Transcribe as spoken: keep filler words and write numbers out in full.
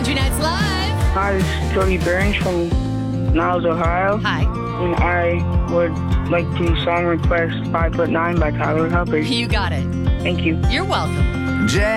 Country Nights Live. Hi, this is Jody Burns from Niles, Ohio. Hi. And I would like to song request Five Foot Nine by Tyler Hubbard. You got it. Thank you. You're welcome. Jazz.